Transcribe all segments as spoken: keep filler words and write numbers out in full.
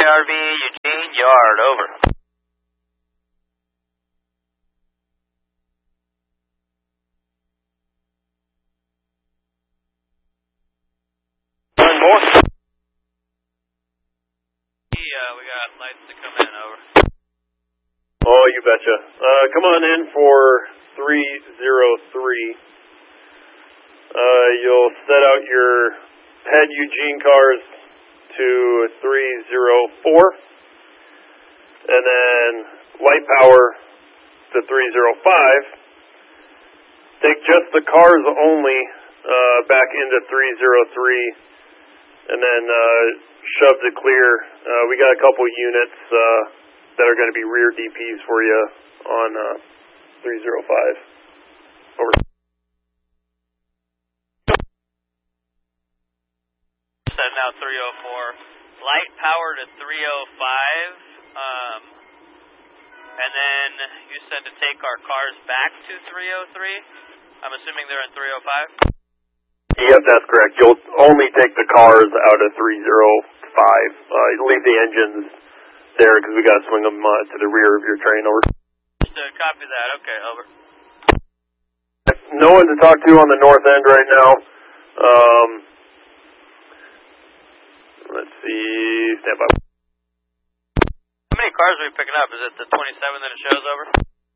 R V, Eugene Yard, over. One more. Yeah, we got lights to come in, over. Oh, you betcha. Uh, come on in for three zero three. Uh, you'll set out your head Eugene cars to three zero four, and then light power to three zero five. Take just the cars only uh, back into three zero three, and then uh, shove to clear. Uh, we got a couple units uh, that are going to be rear D Ps for you on uh, three zero five. Over. Setting out three oh four. Light power to three oh five. Um, and then you said to take our cars back to three oh three. I'm assuming they're in three oh five? Yep, that's correct. You'll only take the cars out of three zero five. Uh, you'll leave the engines there because we got to swing them uh, to the rear of your train. Over. Just uh, copy that. Okay, over. No one to talk to on the north end right now. Um, let's see. Stand by. How many cars are we picking up? Is it the twenty-seven that it shows, over?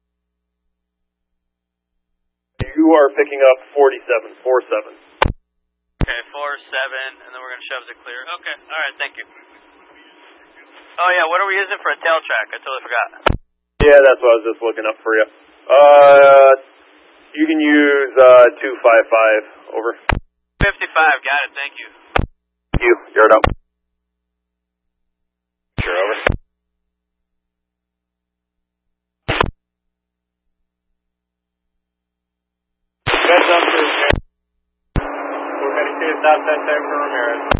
You are picking up forty-seven, four seven. Okay, four seven, and then we're going to shove it clear. Okay, all right, thank you. Oh, yeah, what are we using for a tail track? I totally forgot. Yeah, that's what I was just looking up for you. Uh, you can use uh, two five five, over. fifty-five, got it, thank you. Thank you, yard out. Sure, over. That's up to We're going to see if that's that time for Ramirez.